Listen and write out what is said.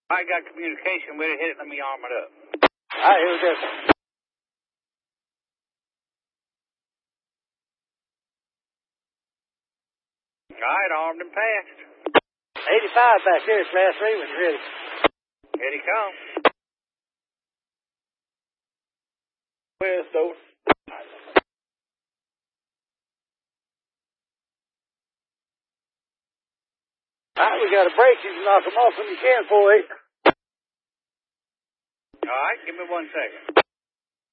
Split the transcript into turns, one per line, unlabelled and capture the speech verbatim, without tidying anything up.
I got communication with it. Hit it. Let me arm it up.
All right, here we go.
All right, armed and passed.
eighty-five back there, class three when you're ready.
Here he comes.
West over. All right, we got a break. You can knock them off when you can, four eight.
All right, give me one second.